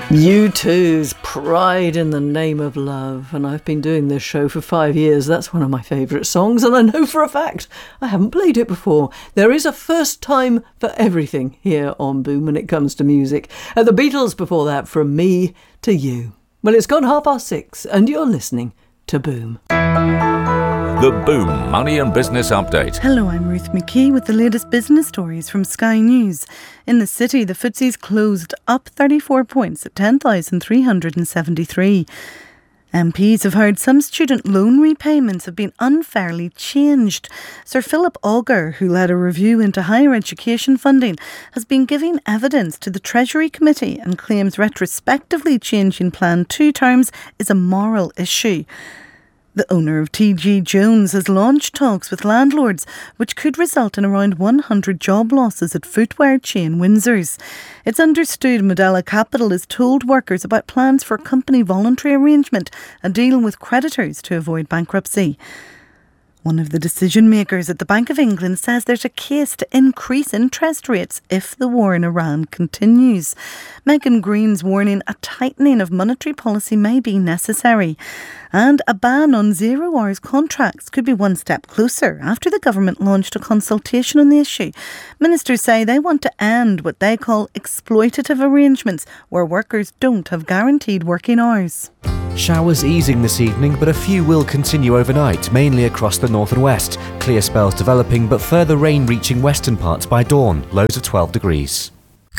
U2's Pride in the Name of Love, and I've been doing this show for 5 years. That's one of my favourite songs, and I know for a fact I haven't played it before. There is a first time for everything here on Boom when it comes to music. The Beatles before that, From Me to You. Well, it's gone 6:30 and you're listening to Boom. The Boom Money and Business Update. Hello, I'm Ruth McKee with the latest business stories from Sky News. In the city, the FTSE's closed up 34 points at 10,373. MPs have heard some student loan repayments have been unfairly changed. Sir Philip Auger, who led a review into higher education funding, has been giving evidence to the Treasury Committee and claims retrospectively changing Plan 2 terms is a moral issue. The owner of TG Jones has launched talks with landlords, which could result in around 100 job losses at footwear chain Windsor's. It's understood Modella Capital has told workers about plans for a company voluntary arrangement and dealing with creditors to avoid bankruptcy. One of the decision makers at the Bank of England says there's a case to increase interest rates if the war in Iran continues. Megan Green's warning a tightening of monetary policy may be necessary. And a ban on 0 hours contracts could be one step closer after the government launched a consultation on the issue. Ministers say they want to end what they call exploitative arrangements where workers don't have guaranteed working hours. Showers easing this evening, but a few will continue overnight, mainly across the north and west. Clear spells developing, but further rain reaching western parts by dawn, lows of 12 degrees.